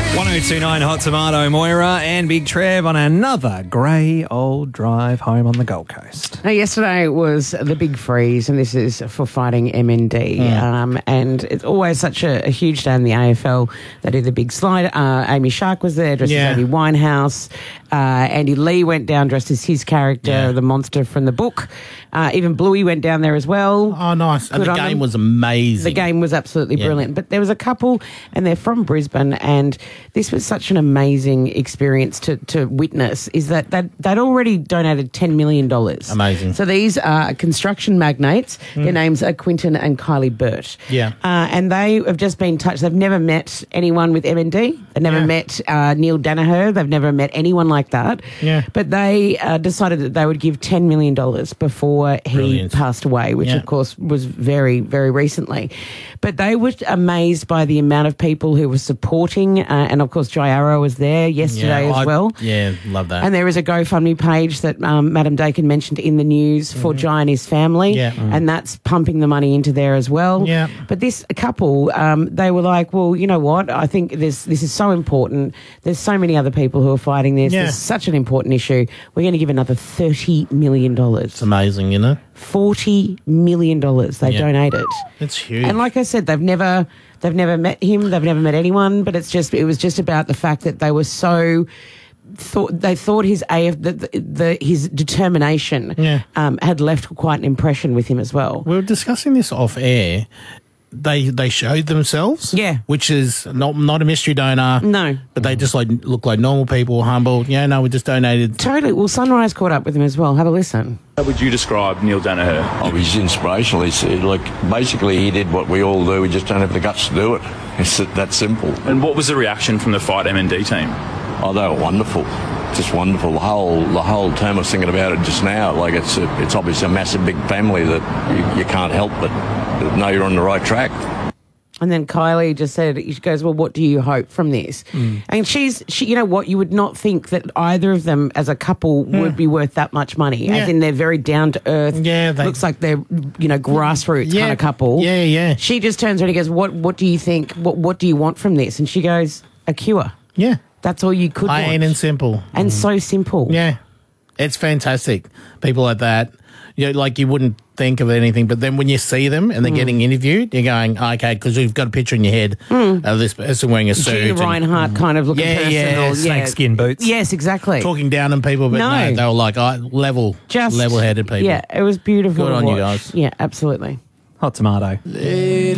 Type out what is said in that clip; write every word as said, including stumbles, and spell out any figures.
one oh two point nine Hot Tomato, Moira and Big Trev on another grey old drive home on the Gold Coast. Now, yesterday was the big freeze, and this is for fighting M N D. Mm. Um, and it's always such a, a huge day in the A F L. They did the big slide. Uh, Amy Shark was there, dressed yeah. as Amy Winehouse. Uh, Andy Lee went down dressed as his character, yeah. the monster from the book. Uh, even Bluey went down there as well. Oh, nice. And the game them. was amazing. The game was absolutely yeah. brilliant. But there was a couple, and they're from Brisbane, and this was such an amazing experience to, to witness, is that they'd, they'd already donated ten million dollars. Amazing. So these are construction magnates. Mm. Their names are Quinton and Kylie Burt. Yeah. Uh, and they have just been touched. They've never met anyone with M N D. They've never yeah. met uh, Neil Danaher. They've never met anyone like that. Yeah. But they uh, decided that they would give ten million dollars before he Brilliant. passed away, which, yeah. of course, was very, very recently. But they were amazed by the amount of people who were supporting, uh, and, of course, Jai Arrow was there yesterday yeah, as I, well. Yeah, love that. And there is a GoFundMe page that um, Madam Dakin mentioned in the news for mm-hmm. Jai and his family, yeah. mm. and that's pumping the money into there as well. Yeah. But this couple, um, they were like, well, you know what? I think this, this is so important. There's so many other people who are fighting this. Yeah. It's such an important issue. We're going to give another thirty million dollars. It's amazing, you know? forty million dollars they yeah. donated. It's huge. And like I said, they've never they've never met him, they've never met anyone, but it's just it was just about the fact that they were so thought they thought his A F the, the, the his determination yeah. um, had left quite an impression with him as well. We were discussing this off air. They they showed themselves, yeah, which is not not a mystery donor, no, but they just like look like normal people, humble. Yeah, no, we just donated. Totally. Well, Sunrise caught up with him as well. Have a listen. How would you describe Neil Danaher? Oh, he's inspirational. He's like basically he did what we all do. We just don't have the guts to do it. It's that simple. And what was the reaction from the Fight M N D team? Oh, they were wonderful. Just wonderful. The whole the whole term I was thinking about it just now. Like it's a, it's obviously a massive big family that you, you can't help but know you're on the right track. And then Kylie just said, she goes, well, what do you hope from this? Mm. And she's, she, you know what, you would not think that either of them as a couple mm. would be worth that much money. Yeah. As in they're very down to earth. Yeah, they, looks like they're, you know, grassroots yeah, kind of couple. Yeah, yeah. She just turns around and goes, what, what do you think? What, what do you want from this? And she goes, a cure. Yeah. That's all you could want. Plain and simple. And mm. so simple. Yeah. It's fantastic. People like that. You know, like you wouldn't think of anything, but then when you see them and they're mm. getting interviewed, you're going, oh, okay, because you've got a picture in your head mm. of this person wearing a suit. Gina Reinhardt and, kind of looking yeah, person. Yeah, or, snake yeah. skin boots. Yes, exactly. Talking down on people, but no, no they were like oh, level, just level-headed people. Yeah, it was beautiful. Good to on watch. you guys. Yeah, absolutely. Hot Tomato.